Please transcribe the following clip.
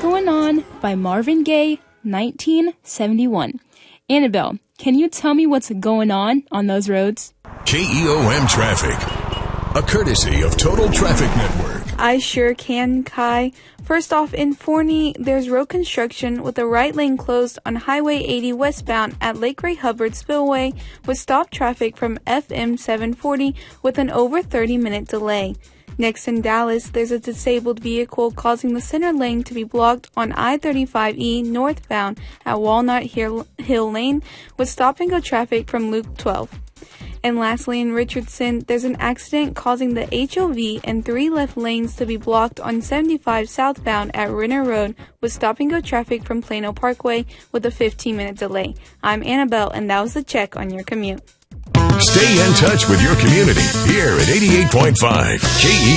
Going On by Marvin Gaye, 1971. Annabelle, can you tell me what's going on those roads? KEOM Traffic, a courtesy of Total Traffic Network. I sure can, Kai. First off, in Forney, there's road construction with the right lane closed on Highway 80 westbound at Lake Ray Hubbard Spillway with stop traffic from FM 740 with an over 30-minute delay. Next in Dallas, there's a disabled vehicle causing the center lane to be blocked on I-35E northbound at Walnut Hill Lane with stop-and-go traffic from Loop 12. And lastly, in Richardson, there's an accident causing the HOV and 3 left lanes to be blocked on 75 southbound at Renner Road with stop-and-go traffic from Plano Parkway with a 15-minute delay. I'm Annabelle, and that was the check on your commute. Stay in touch with your community here at 88.5 KE.